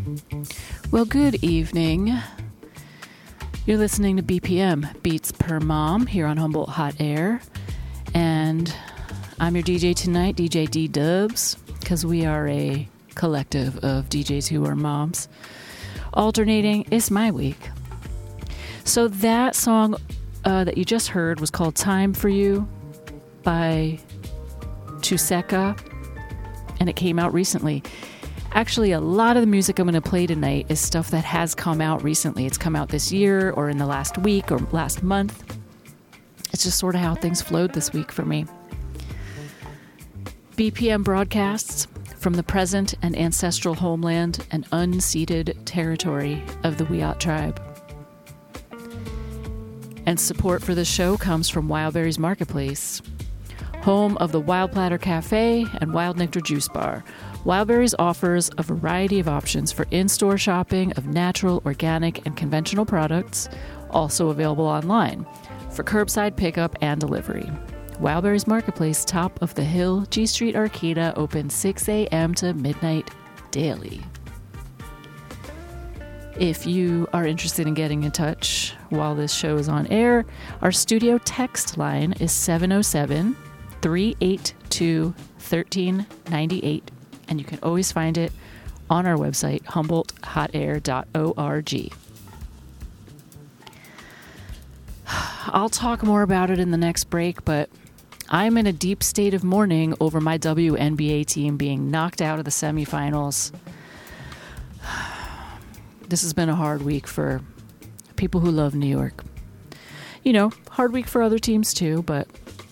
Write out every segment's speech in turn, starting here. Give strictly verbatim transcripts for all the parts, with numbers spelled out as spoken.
Well, good evening. You're listening to B P M, Beats Per Mom, here on Humboldt Hot Air. And I'm your D J tonight, D J D-Dubs, because we are a collective of D Js who are moms. Alternating is my week. So that song uh, that you just heard was called Time For You by Chuseka, and it came out recently. Actually, a lot of the music I'm going to play tonight is stuff that has come out recently. It's come out this year or in the last week or last month. It's just sort of how things flowed this week for me. B P M broadcasts from the present and ancestral homeland and unceded territory of the Wiyot tribe. And support for the show comes from Wildberries Marketplace, home of the Wild Platter Cafe and Wild Nectar Juice Bar. Wildberries offers a variety of options for in-store shopping of natural, organic, and conventional products, also available online, for curbside pickup and delivery. Wildberries Marketplace, top of the hill, G Street Arcata, open six a.m. to midnight daily. If you are interested in getting in touch while this show is on air, our studio text line is seven oh seven, three eight two, one three nine eight. And you can always find it on our website, humboldt hot air dot org. I'll talk more about it in the next break, but I'm in a deep state of mourning over my W N B A team being knocked out of the semifinals. This has been a hard week for people who love New York. You know, hard week for other teams too, but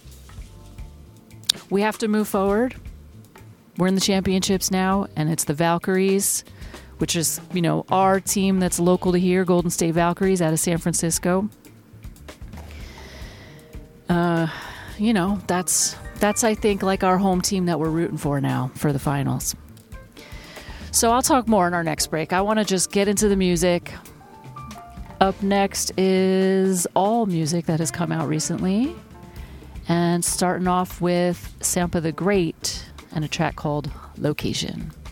we have to move forward. We're in the championships now, and it's the Valkyries, which is, you know, our team that's local to here, Golden State Valkyries out of San Francisco. Uh, you know, that's, that's I think, like our home team that we're rooting for now for the finals. So I'll talk more in our next break. I want to just get into the music. Up next is all music that has come out recently. And starting off with Sampa the Great and a track called Location.